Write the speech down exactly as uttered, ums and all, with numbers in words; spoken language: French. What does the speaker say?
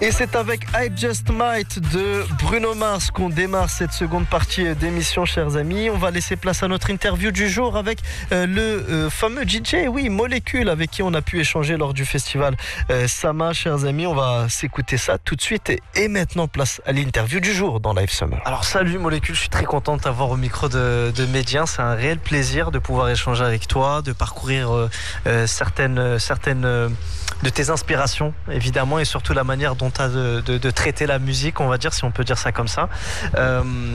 Et c'est avec I Just Might de Bruno Mars qu'on démarre cette seconde partie d'émission, chers amis. On va laisser place à notre interview du jour avec euh, le euh, fameux D J, oui, Molécule, avec qui on a pu échanger lors du festival euh, Sama, chers amis. On va s'écouter ça tout de suite. Et, et maintenant, place à l'interview du jour dans Live Summer. Alors, salut Molécule, je suis très content de t'avoir au micro de, de Médien. C'est un réel plaisir de pouvoir échanger avec toi, de parcourir euh, euh, certaines, certaines euh, de tes inspirations, évidemment, et surtout la manière dont tu as de, de, de traiter la musique, on va dire, si on peut dire ça comme ça. Euh,